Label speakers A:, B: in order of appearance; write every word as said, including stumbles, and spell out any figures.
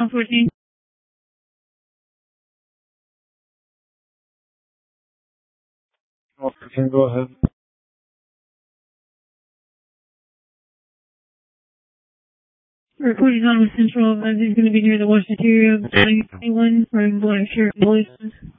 A: South fourteen.
B: South fourteen, go ahead.
A: Reporting on with Central, as he's going to be near the wash interior of nine twenty-one, wearing black shirt and blue.